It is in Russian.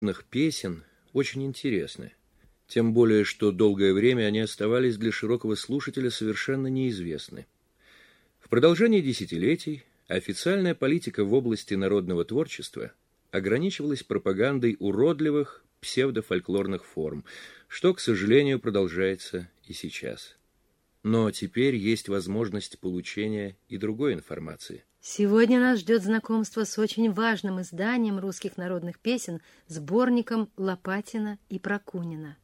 народных песен очень интересны. Тем более, что долгое время они оставались для широкого слушателя совершенно неизвестны. В продолжении десятилетий официальная политика в области народного творчества ограничивалась пропагандой уродливых псевдофольклорных форм, что, к сожалению, продолжается и сейчас. Но теперь есть возможность получения и другой информации. Сегодня нас ждет знакомство с очень важным изданием русских народных песен, сборником Лопатина и Прокунина.